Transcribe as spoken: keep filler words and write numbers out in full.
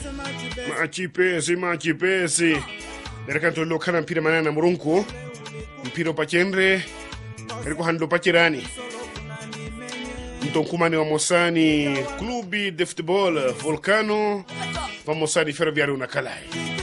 Machipesi, machipesi. Nerakanto lokana mpira manana murunku. Mpiro pachenre. Eriko hando pachirani. Mtonkumani wa Mosani Clube de Futebol Volcano. Va Mosani Ferroviário Nakalai.